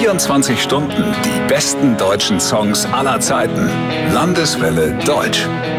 24 Stunden die besten deutschen Songs aller Zeiten. Landeswelle Deutsch.